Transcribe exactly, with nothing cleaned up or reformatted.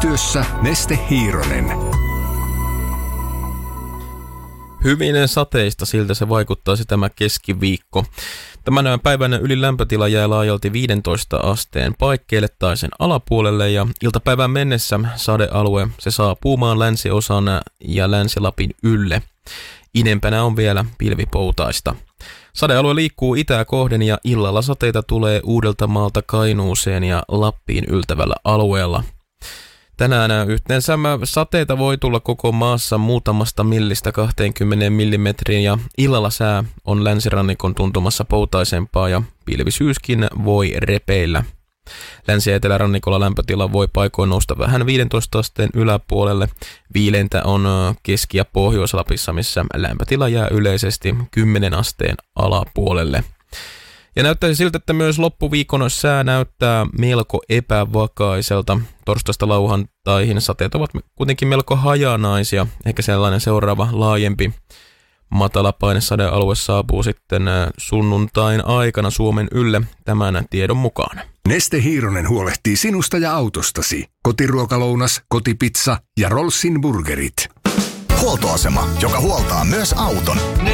Yhteistyössä Neste Hiironen. Hyvin sateista siltä se vaikuttaisi tämä keskiviikko. Tämän päivän ylilämpötila jää laajalti viidentoista asteen paikkeille tai sen alapuolelle ja iltapäivän mennessä sadealue se saapuu maan länsiosan ja Länsi-Lapin ylle. Idempänä on vielä pilvipoutaista. Sadealue liikkuu itää kohden ja illalla sateita tulee Uudeltamaalta Kainuuseen ja Lappiin yltävällä alueella. Tänään yhteensä sateita voi tulla koko maassa muutamasta millistä kaksikymmentä millimetriin ja illalla sää on länsirannikon tuntumassa poutaisempaa ja pilvisyyskin voi repeillä. Länsi- ja etelärannikolla lämpötila voi paikoin nousta vähän viidentoista asteen yläpuolelle. Viileintä on Keski- ja Pohjois-Lapissa, missä lämpötila jää yleisesti kymmenen asteen alapuolelle. Ja näyttäisi siltä, että myös loppuviikon sää näyttää melko epävakaiselta. Torstaista lauantaihin sateet ovat kuitenkin melko hajanaisia. Ehkä sellainen seuraava laajempi matalapainesadealue saapuu sitten sunnuntain aikana Suomen ylle tämän tiedon mukaan. Neste Hiironen huolehtii sinusta ja autostasi. Kotiruokalounas, kotipizza ja Rollsin burgerit. Huoltoasema, joka huoltaa myös auton.